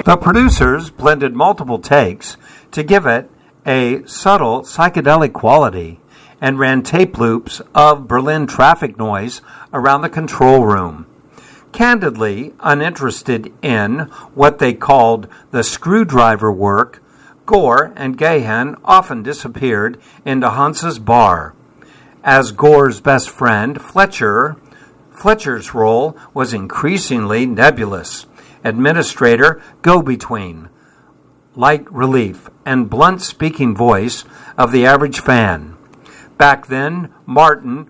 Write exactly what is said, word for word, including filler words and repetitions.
The producers blended multiple takes to give it a subtle psychedelic quality and ran tape loops of Berlin traffic noise around the control room. Candidly uninterested in what they called the screwdriver work, Gore and Gahan often disappeared into Hans's bar. As Gore's best friend, Fletcher, Fletcher's role was increasingly nebulous. Administrator, go-between, light relief, and blunt speaking voice of the average fan. Back then, Martin